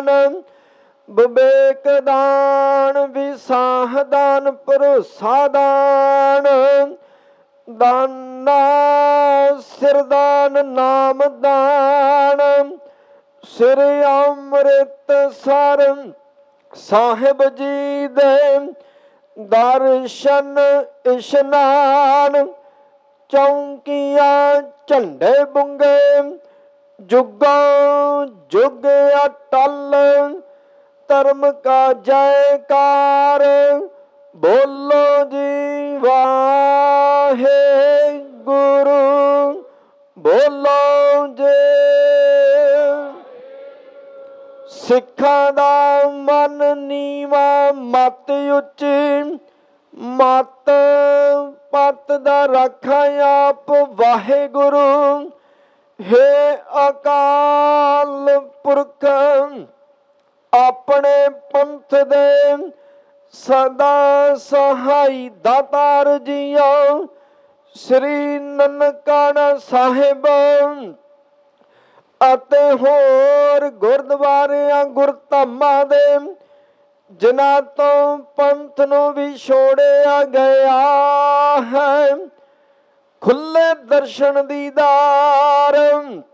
ਦਾਨ, ਵਿਵੇਕ ਦਾਨ, ਵਿਸਾਹ ਦਾਨ, ਭਰੋਸਾ ਦਾਨ, ਦਾਨਾ ਸਿਰਦਾਨ, ਨਾਮ ਦਾਨ, ਸ੍ਰੀ ਅੰਮ੍ਰਿਤਸਰ ਸਾਹਿਬ ਜੀ ਦੇ ਦਰਸ਼ਨ ਇਸ਼ਨਾਨ, ਚੌਂਕੀਆਂ ਝੰਡੇ ਬੁੰਗੇ, ਜੁਗੋਂ ਜੁਗ ਅਟਲ, ਧਰਮ ਕਾ ਜੈਕਾਰ, ਬੋਲੋ ਜੀ ਵਾਹਿਗੁਰੂ, ਬੋਲੋ ਜੀ। ਸਿੱਖਾਂ ਦਾ ਮਨ ਨੀਵਾਂ, ਮਤ ਉੱਚੀ, ਮਤ ਪਤ ਦਾ ਰਾਖਾ ਆਪ ਵਾਹਿਗੁਰੂ। ਹੇ ਅਕਾਲ ਪੁਰਖ, ਆਪਣੇ ਪੰਥ ਦੇ ਸਦਾ ਸਹਾਈ ਦਾਤਾਰ ਜੀਓ। ਸ੍ਰੀ ਨਨਕਾਣਾ ਸਾਹਿਬ ਅਤੇ ਹੋਰ ਗੁਰਦੁਆਰਿਆਂ ਗੁਰਧਾਮਾਂ ਦੇ ਜਿਨ੍ਹਾਂ ਤੋਂ ਪੰਥ ਨੂੰ ਵਿਛੋੜਿਆ ਗਿਆ ਹੈ, ਖੁੱਲੇ ਦਰਸ਼ਨ ਦੀਦਾਰ